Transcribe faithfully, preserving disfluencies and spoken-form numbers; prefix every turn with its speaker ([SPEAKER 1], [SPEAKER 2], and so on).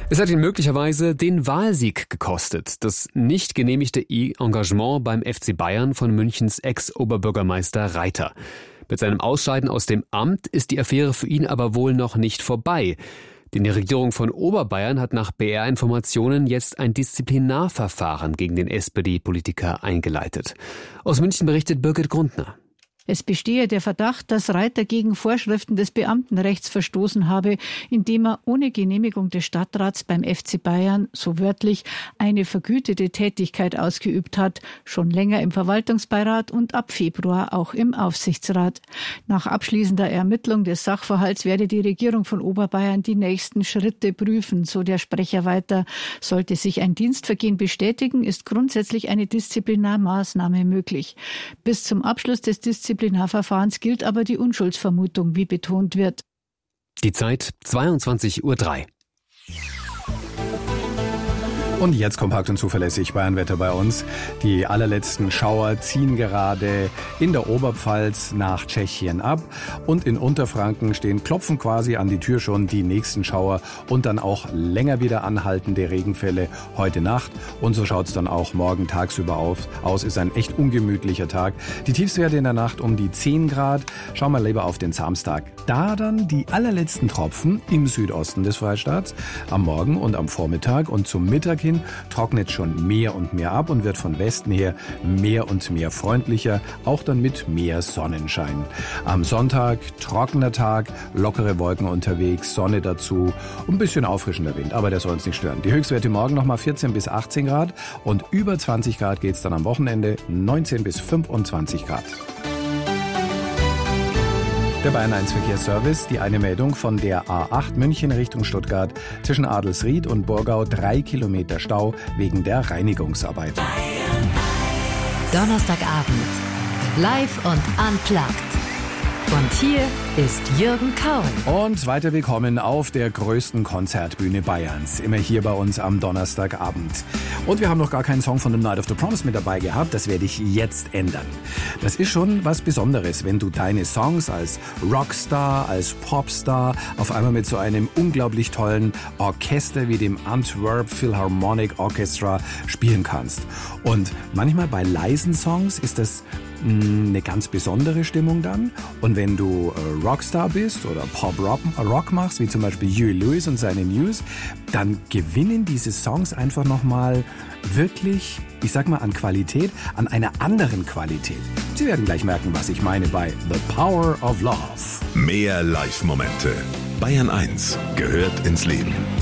[SPEAKER 1] Es hat ihn möglicherweise den Wahlsieg gekostet. Das nicht genehmigte Engagement beim F C Bayern von Münchens Ex-Oberbürgermeister Reiter. Mit seinem Ausscheiden aus dem Amt ist die Affäre für ihn aber wohl noch nicht vorbei. Denn die Regierung von Oberbayern hat nach B R-Informationen jetzt ein Disziplinarverfahren gegen den S P D-Politiker eingeleitet. Aus München berichtet Birgit Grundner.
[SPEAKER 2] Es bestehe der Verdacht, dass Reiter gegen Vorschriften des Beamtenrechts verstoßen habe, indem er ohne Genehmigung des Stadtrats beim F C Bayern, so wörtlich, eine vergütete Tätigkeit ausgeübt hat, schon länger im Verwaltungsbeirat und ab Februar auch im Aufsichtsrat. Nach abschließender Ermittlung des Sachverhalts werde die Regierung von Oberbayern die nächsten Schritte prüfen, so der Sprecher weiter. Sollte sich ein Dienstvergehen bestätigen, ist grundsätzlich eine Disziplinarmaßnahme möglich. Bis zum Abschluss des Disziplinarverfahrens Disziplinarverfahrens gilt aber die Unschuldsvermutung, wie betont wird.
[SPEAKER 1] Die Zeit zweiundzwanzig Uhr drei.
[SPEAKER 3] Und jetzt kompakt und zuverlässig Bayernwetter bei uns. Die allerletzten Schauer ziehen gerade in der Oberpfalz nach Tschechien ab. Und in Unterfranken stehen, klopfen quasi an die Tür schon die nächsten Schauer und dann auch länger wieder anhaltende Regenfälle heute Nacht. Und so schaut es dann auch morgen tagsüber auf, aus. Ist ein echt ungemütlicher Tag. Die Tiefstwerte in der Nacht um die zehn Grad. Schauen wir lieber auf den Samstag. Da dann die allerletzten Tropfen im Südosten des Freistaats am Morgen und am Vormittag und zum Mittag hin trocknet schon mehr und mehr ab und wird von Westen her mehr und mehr freundlicher, auch dann mit mehr Sonnenschein. Am Sonntag trockener Tag, lockere Wolken unterwegs, Sonne dazu, ein bisschen auffrischender Wind, aber der soll uns nicht stören. Die Höchstwerte morgen nochmal vierzehn bis achtzehn Grad und über zwanzig Grad geht's dann am Wochenende, neunzehn bis fünfundzwanzig Grad. Der Bayern eins Verkehrsservice, die eine Meldung von der A acht München Richtung Stuttgart zwischen Adelsried und Burgau, drei Kilometer Stau wegen der Reinigungsarbeiten.
[SPEAKER 4] Donnerstagabend, live und unplugged. Und hier ist Jürgen Kauen.
[SPEAKER 3] Und weiter willkommen auf der größten Konzertbühne Bayerns. Immer hier bei uns am Donnerstagabend. Und wir haben noch gar keinen Song von The Night of the Proms mit dabei gehabt. Das werde ich jetzt ändern. Das ist schon was Besonderes, wenn du deine Songs als Rockstar, als Popstar auf einmal mit so einem unglaublich tollen Orchester wie dem Antwerp Philharmonic Orchestra spielen kannst. Und manchmal bei leisen Songs ist das eine ganz besondere Stimmung dann. Und wenn du äh, Rockstar bist oder Pop-Rock Rock machst, wie zum Beispiel Huey Lewis und seine News, dann gewinnen diese Songs einfach nochmal wirklich, ich sag mal, an Qualität, an einer anderen Qualität. Sie werden gleich merken, was ich meine bei The Power of Love.
[SPEAKER 5] Mehr Live-Momente. Bayern eins gehört ins Leben.